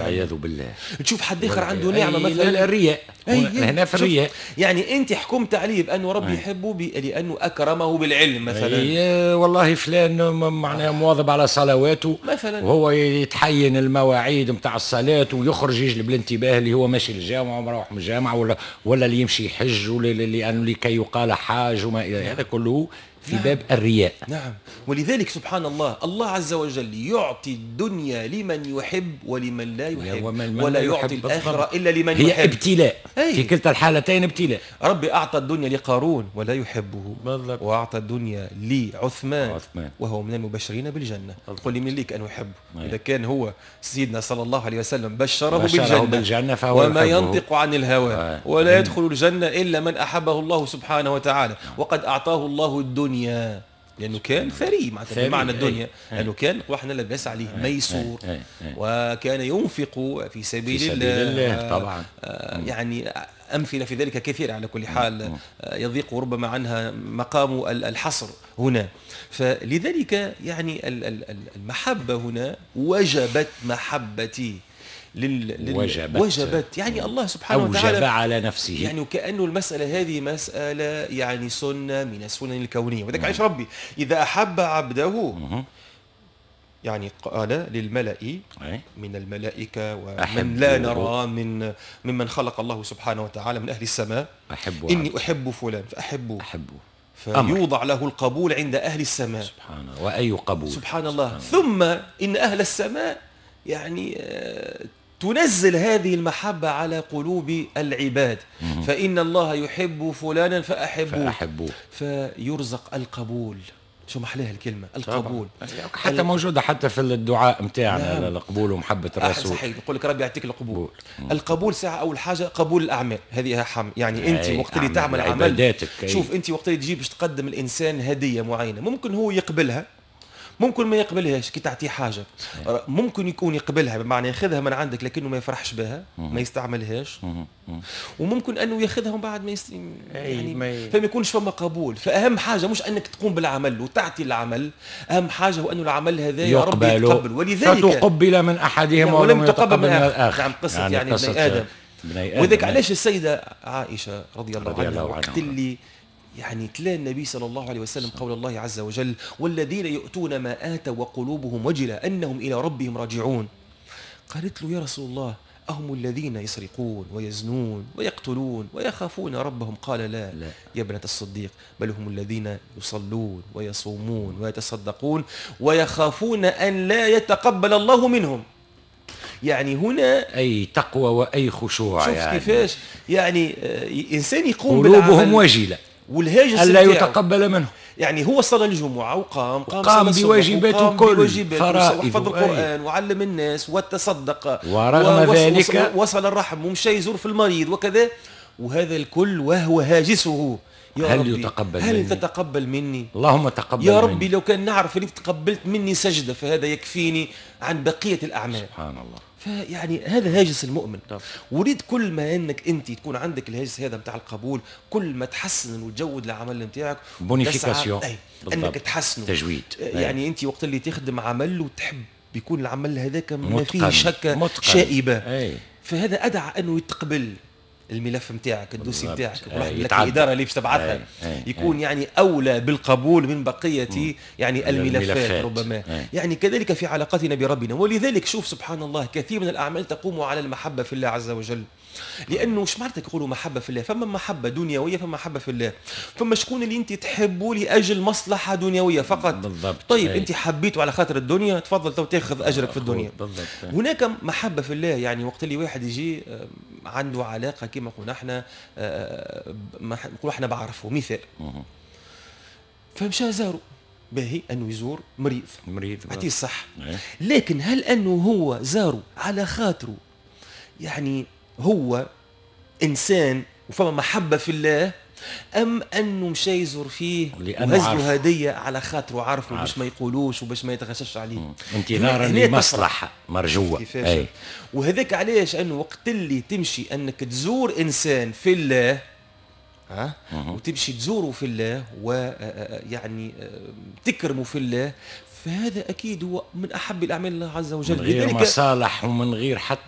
والعياذ بالله. تشوف حد اخر عنده نعمه مثلا الرياء هنا في الرياء، يعني انت حكمت عليه بانه ربي يحبه لانه اكرمه بالعلم مثلا. والله فلان معناها مواظب على صلواته مثلا، وهو يتحين المواعيد نتاع الصلاه ويخرج يجلب الانتباه اللي هو ماشي للجامعه ومروح من الجامعه ولا اللي يمشي يحج ولا لانه لكي يقال حاج وما الى هذا كله في باب الرياء. نعم. ولذلك سبحان الله، الله عز وجل يعطي الدنيا لمن يحب ولمن لا يحب، ولا يعطي الآخرة إلا لمن هي يحب. ابتلاء في كلتا الحالتين، ابتلاء. ربي أعطى الدنيا لقارون ولا يحبه، بالضبط. وأعطى الدنيا لعثمان وهو من المبشرين بالجنة. قل لي من ليك أن يحبه؟ إذا كان هو سيدنا صلى الله عليه وسلم بشره بالجنة فهو وما ينطق عن الهوى ولا يدخل الجنة إلا من أحبه الله سبحانه وتعالى. وقد أعطاه الله الدنيا لأنه كان ثري بمعنى الدنيا، لأنه كان وإحنا لباس عليه ميسور، وكان ينفق في سبيل الله طبعا. يعني أمثلة في ذلك كثيرة. على كل حال يضيق ربما عنها مقام الحصر هنا. فلذلك يعني المحبة هنا وجبت محبتي وجبت يعني الله سبحانه وتعالى أوجب على نفسه، يعني وكأنه المسألة هذه مسألة يعني سنة من السنن الكونية. وذلك عيش ربي إذا أحب عبده يعني قال للملأ من الملائكة ومن لا نرى ممن خلق الله سبحانه وتعالى من أهل السماء إني أحب فلان فأحبه فيوضع له القبول عند أهل السماء. سبحان الله، وأي قبول، سبحان الله. ثم إن أهل السماء يعني تنزل هذه المحبة على قلوب العباد، فإن الله يحب فلانا فأحبوه فيرزق القبول. شو محلاها الكلمة القبول طبعا. حتى موجودة حتى في الدعاء متاعنا. نعم. القبول ومحبة الرسول. صحيح، يقول لك ربي يعطيك القبول. القبول ساعة أول حاجة قبول الأعمال، هذه أهم. يعني أنت وقت اللي تعمل عمل، شوف أنت وقت اللي تجيب باش تقدم الإنسان هدية معينة، ممكن هو يقبلها ممكن ما يقبلهاش كي تعطيه حاجة، ممكن يكون يقبلها بمعنى ياخذها من عندك لكنه ما يفرحش بها ما يستعملهاش، وممكن أنه ياخذها ومن بعد يعني فما يكونش فما قبول. فأهم حاجة مش أنك تقوم بالعمل وتعطي العمل، أهم حاجة هو أنه العمل هذا يا رب يتقبل. ولذلك فتقبل من أحدهم ولم يتقبل من الآخر. نعم، قصة يعني ابن آدم. وذلك علاش السيدة عائشة رضي الله عنها وقت اللي يعني تلا النبي صلى الله عليه وسلم قول الله عز وجل والذين يؤتون ما آتوا وقلوبهم وجلة أنهم إلى ربهم راجعون، قالت له يا رسول الله أهم الذين يسرقون ويزنون ويقتلون ويخافون ربهم؟ قال لا يا ابنة الصديق، بل هم الذين يصلون ويصومون ويتصدقون ويخافون أن لا يتقبل الله منهم. يعني هنا أي تقوى وأي خشوع. شوف يعني كيفاش يعني إنسان يقوم قلوبهم وجلة والهاجس ألا يتقبل منه. يعني هو صلى الجمعة وقام بواجباته كل فرائض وحفظ القرآن وعلم الناس وتصدق ورغم ذلك وصل الرحم ومشى يزور في المريض وكذا، وهذا الكل وهو هاجسه يا هل ربي يتقبل هل مني؟ تتقبل مني؟ اللهم تقبل يا ربي مني. لو كان نعرف اللي تقبلت مني سجدة فهذا يكفيني عن بقية الأعمال. سبحان الله. فيعني هذا هاجس المؤمن. وريد كل ما انك انت تكون عندك الهاجس هذا نتاع القبول، كل ما تحسن وتجود العمل نتاعك بونيفيكاسيون انك تحسنه تجويد. يعني انت وقت اللي تخدم عمل وتحب بيكون العمل هذاك ما فيه شك شائبه، فهذا ادعى انه يتقبل الملف نتاعك الدوسي نتاعك لك الاداره اللي باش تبعثها يكون يعني اولى بالقبول من بقيه يعني الملفات ربما. يعني كذلك في علاقتنا بربنا. ولذلك شوف سبحان الله كثير من الاعمال تقوم على المحبه في الله عز وجل، لانه مش معناتها يقولوا محبه في الله، فما محبه دنيويه فما محبه في الله، فما شكون اللي انت تحبه لاجل مصلحه دنيويه فقط. بالضبط. طيب انت حبيته على خاطر الدنيا، تفضل تو تاخذ اجرك في الدنيا. بالضبط. هناك محبه في الله، يعني وقت اللي واحد يجي عنده علاقه كما قلنا احنا نقول احنا بعرفه مثال، فمشى زاره باهي انه يزور مريض يعطيه الصح، لكن هل انه هو زاره على خاطره يعني هو إنسان وفما محبة في الله، أم أنه مشى يزور فيه وهزله هدية على خاطره عارفه باش ما يقولوش وباش ما يتغشش عليه انتظارا لمصلحة مرجوة. وهذاك علاش أنه وقت اللي تمشي أنك تزور إنسان في الله وتمشي تزوره في الله ويعني تكرمه في الله، فهذا أكيد هو من أحب الأعمال الله عز وجل. من غير مصالح ومن غير حتى